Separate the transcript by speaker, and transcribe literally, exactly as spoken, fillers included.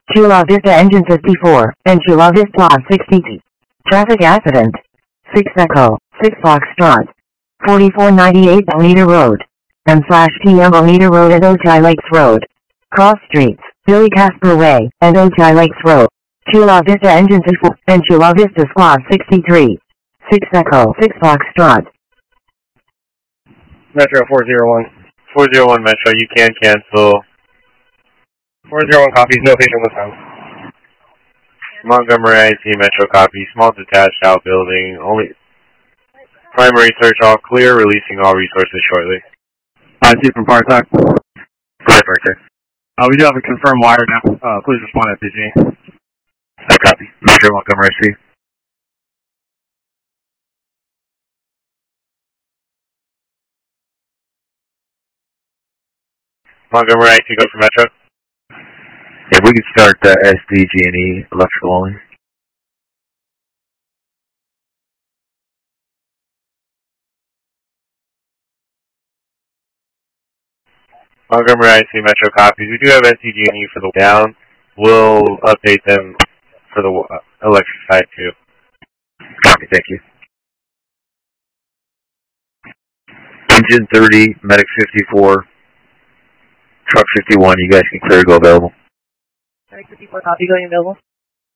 Speaker 1: Chula Vista engine fifty-four, and Chula Vista sixty. Traffic accident. six Echo, six Foxtrot. forty-four ninety-eight Bonita Road. M slash T M Bonita Road and Ojai Lakes Road. Cross streets, Billy Casper Way, and Ojai Lakes Road. Chula Vista engine fifty-four, and Chula Vista Squad sixty-three. six Echo, six Foxtrot.
Speaker 2: Metro four zero one.
Speaker 3: four zero one Metro, you can cancel.
Speaker 2: four zero one copies, no patient was found.
Speaker 3: Montgomery I T Metro copy, small detached outbuilding, only primary search all clear, releasing all resources shortly.
Speaker 4: I T from Partac.
Speaker 3: Perfect.
Speaker 4: Uh, we do have a confirmed wire now. Uh, please respond at P G.
Speaker 3: I copy. Metro Montgomery I T. Montgomery I T, go for Metro.
Speaker 5: If we could start the S D G and E electrical only.
Speaker 3: Montgomery I T Metro copies. We do have S D G and E for the down. We'll update them for the uh, electric side too.
Speaker 5: Copy, thank you. Engine thirty, medic fifty-four, truck fifty-one, you guys can clear to go available.
Speaker 6: Medic fifty-four, copy, going available.